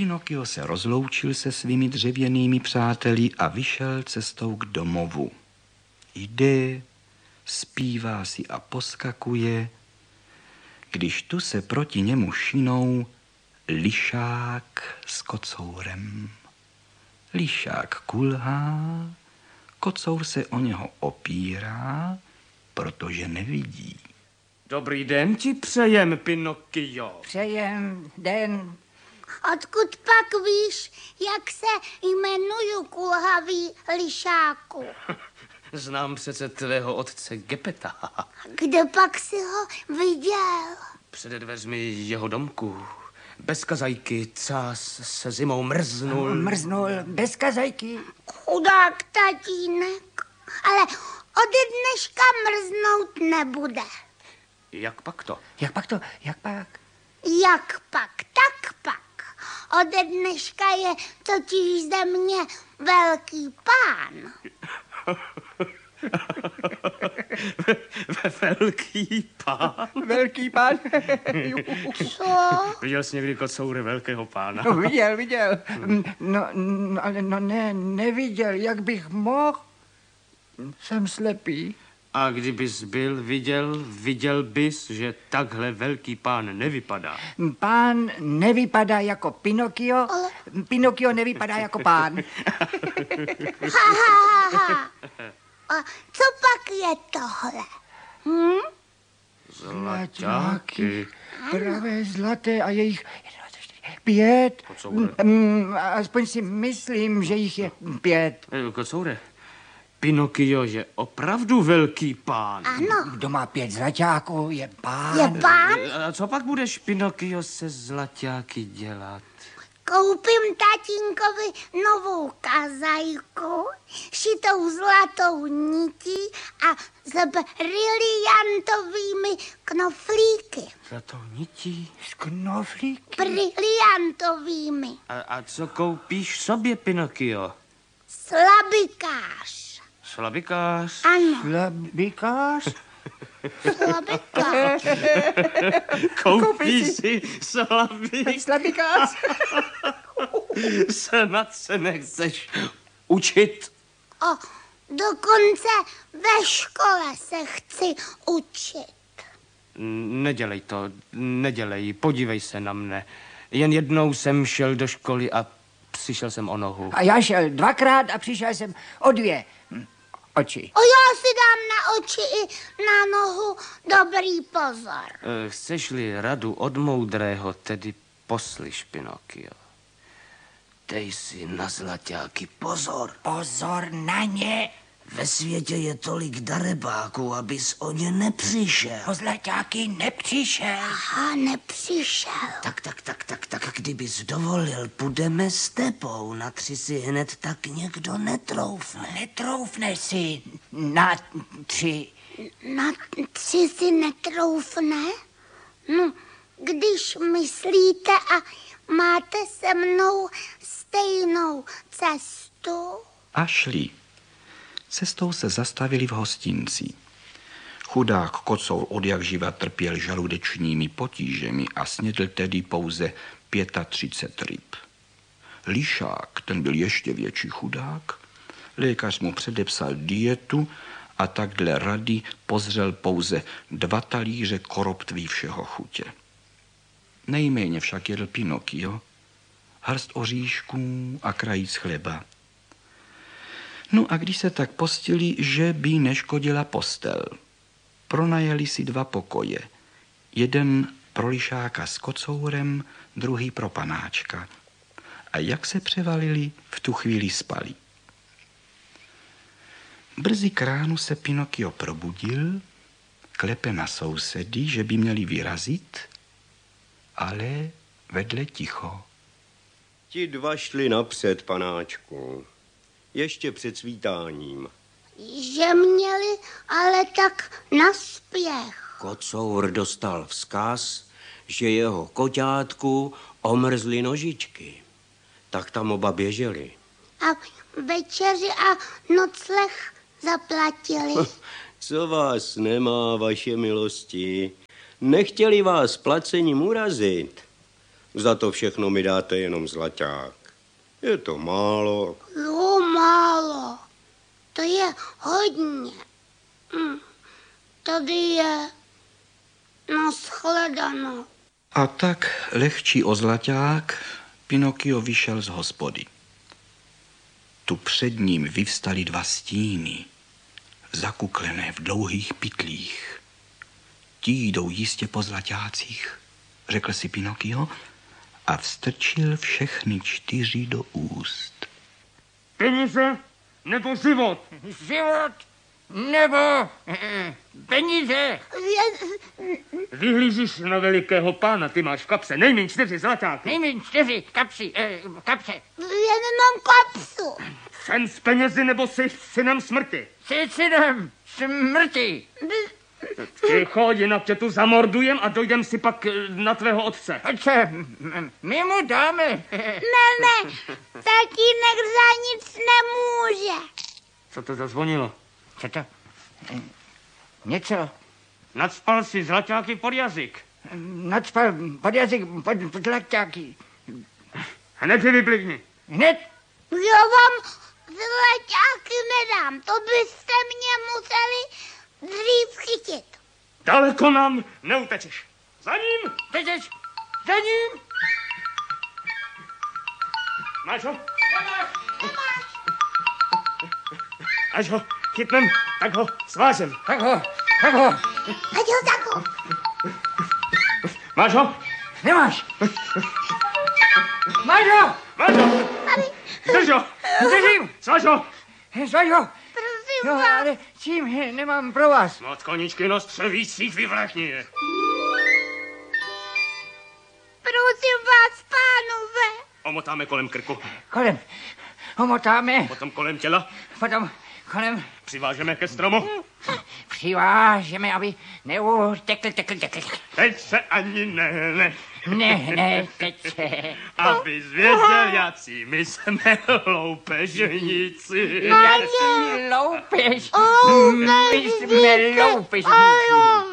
Pinokio se rozloučil se svými dřevěnými přáteli a vyšel cestou k domovu. Jde, zpívá si a poskakuje, když tu se proti němu šinou lišák s kocourem. Lišák kulhá, kocour se o něho opírá, protože nevidí. Dobrý den ti přejem, Pinokio. Přejem den. Odkud pak víš, jak se jmenuju, kulhavý lišáku? Znám přece tvého otce Gepeta. Kde pak si ho viděl? Před dveřmi jeho domku. Bez kazajky, cas se zimou mrznul. Mrznul bez kazajky. Chudák tatínek. Ale ode dneška mrznout nebude. Jak pak to? Jak pak to? Jak pak? Jak pak, tak pak. Ode dneška je totiž ze mě velký pán. Velký pán? Velký pán. Co? Viděl jsi někdy kocoury velkého pána? No, viděl. Ale neviděl, jak bych mohl. Jsem slepý. A kdybys byl viděl bys, že takhle velký pán nevypadá. Pán nevypadá jako Pinokio, Pinokio nevypadá jako pán. Ha. A co pak je tohle? Zlaťáky. Pravé zlaté a jejich 5. Aspoň si myslím, že jich je 5. Kocoure, Pinokio je opravdu velký pán. Ano. Kdo má 5 zlaťáků, je pán. Je pán? A co pak budeš, Pinokio, se zlaťáky dělat? Koupím tatínkovi novou kazajku, šitou zlatou nití a s briliantovými knoflíky. Zlatou nití? Z knoflíky? Briliantovými. A co koupíš sobě, Pinokio? Slabikář. Slabikář? Ano, Slabikář? slabikář. Koupíš si Slabikář? Snad se nechceš učit. Dokonce ve škole se chci učit. Nedělej, podívej se na mne. Jen jednou jsem šel do školy a přišel jsem o nohu. A já šel 2krát a přišel jsem o 2 oči. Já si dám na oči i na nohu dobrý pozor. Chceš-li radu od moudrého, tedy poslyš, Pinokio. Dej si na zlaťáky pozor. Pozor na ně. Ve světě je tolik darebáků, abys o ně nepřišel. O zlaťáky nepřišel. Aha, nepřišel. Tak, kdybys dovolil, půjdeme s tebou. Na 3 si hned tak někdo netroufne. Netroufne si na 3. Na 3 si netroufne? No, když myslíte a máte se mnou stejnou cestu? A šli. Cestou se zastavili v hostinci. Chudák kocour odjakživa trpěl žaludečními potížemi a snědl tedy pouze 35 ryb. Lišák, ten byl ještě větší chudák. Lékař mu předepsal dietu a tak dle rady pozřel pouze 2 talíře koroptví všeho chutě. Nejméně však jedl Pinokio, hrst oříšků a krajíc chleba. No a když se tak postili, že by neškodila postel. Pronajeli si 2 pokoje. Jeden pro lišáka s kocourem, druhý pro panáčka. A jak se převalili, v tu chvíli spali. Brzy k ránu se Pinokio probudil, klepe na sousedy, že by měli vyrazit, ale vedle ticho. Ti 2 šli napřed, panáčku. Ještě před svítáním. Že měli ale tak naspěch. Kocour dostal vzkaz, že jeho koťátku omrzly nožičky. Tak tam oba běželi. A večeři a nocleh zaplatili. Co vás nemá, vaše milosti? Nechtěli vás placením urazit. Za to všechno mi dáte jenom zlaťák. Je to málo. Jo, málo. To je hodně. Tady je nashledanou. A tak lehčí o zlaťák Pinokio vyšel z hospody. Tu před ním vyvstaly dva stíny, zakuklené v dlouhých pytlích. Ti jdou jistě po zlaťácích, řekl si Pinokio a vstrčil všechny 4 do úst. Peníze nebo život? Život nebo peníze. Vyhlížíš na velikého pána, ty máš v kapse nejméně 4 zlaťáky. Nejméně 4 kapse. Jen mám kapsu. Jsem s penězi nebo jsi synem smrti? Jsi synem smrti. Ticho, jinak tě tu zamordujem a dojdem si pak na tvého otce. Otče, my mu dáme. Ne, tatínek za nic nemůže. Co to zazvonilo? Co to? Něco. Nacpal si zlaťáky pod jazyk. Nacpal pod jazyk, pod zlaťáky. Hned je vyplivni. Hned. Já vám zlaťáky nedám, to byste mě museli dřív chytit. Daleko nám neutečeš. Za ním! Tečeš, za ním. Máš ho? Až ho chytnem, tak ho svážem. Tak ho. Ať ho tako. Máš ho? Nemáš. Máš ho. Máš ho? Drž ho! Držím. Sváž ho! Zvaž ho. Prosím Jo, vás. ale čím nemám pro vás. Moc koničky nos střevících vyvlechni je. Prosím vás, pánové. Omotáme kolem krku, Kolem. Omotáme. potom kolem těla, Potom kolem přivážeme ke stromu. přivážeme, aby neutekl. Teď se ani ne. Ne, teče. Abys věděl, jací my jsme loupežníci. Jaký loupež. My jsme loupežníci. Ano,